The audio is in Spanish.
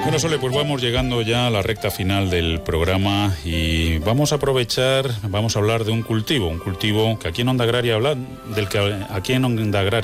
Bueno, Sole, pues vamos llegando ya a la recta final del programa y vamos a aprovechar, vamos a hablar de un cultivo que aquí en Onda Agraria